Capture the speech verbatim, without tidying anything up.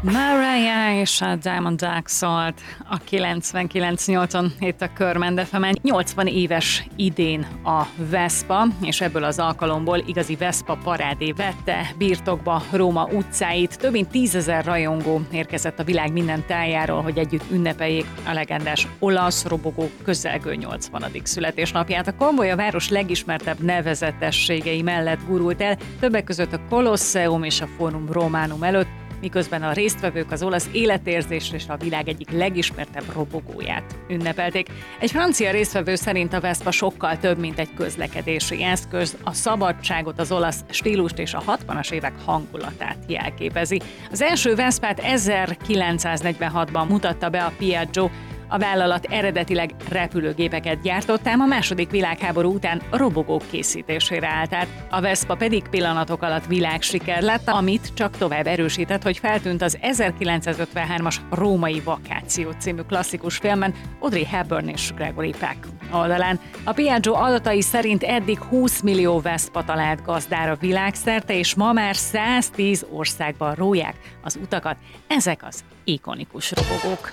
Mariah és a Diamond Dark szólt a kilencvenkilenc nyolcon itt a Körmend ef emen. nyolcvan éves idén a Vespa, és ebből az alkalomból igazi Vespa parádé vette birtokba Róma utcáit. Több mint tízezer rajongó érkezett a világ minden tájáról, hogy együtt ünnepeljék a legendás olasz robogó közelgő nyolcvanadik születésnapját. A konvoj a város legismertebb nevezetességei mellett gurult el, többek között a Colosseum és a Forum Romanum előtt, miközben a résztvevők az olasz életérzés és a világ egyik legismertebb robogóját ünnepelték. Egy francia résztvevő szerint a Vespa sokkal több, mint egy közlekedési eszköz, a szabadságot, az olasz stílust és a hatvanas évek hangulatát jelképezi. Az első Vespát ezerkilencszáznegyvenhatban mutatta be a Piaggio. A vállalat eredetileg repülőgépeket gyártott, ám a második világháború után robogók készítésére állt át. A Vespa pedig pillanatok alatt világsiker lett, amit csak tovább erősített, hogy feltűnt az ezerkilencszázötvenhármas Római Vakáció című klasszikus filmben Audrey Hepburn és Gregory Peck oldalán. A Piaggio adatai szerint eddig húsz millió Vespa talált gazdára világszerte, és ma már száztíz országban róják az utakat. Ezek az ikonikus robogók.